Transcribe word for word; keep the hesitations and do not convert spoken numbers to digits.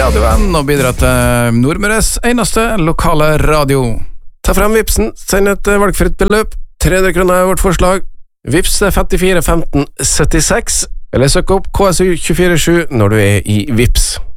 radioen og bidra til Nordmøres eneste lokale radio. Ta frem Vipsen, send et valgfritt beløp. tre hundre kroner er vårt forslag. Vips er femtifire femten syttiseks, eller søk opp K S U to fire sju når du er i Vips.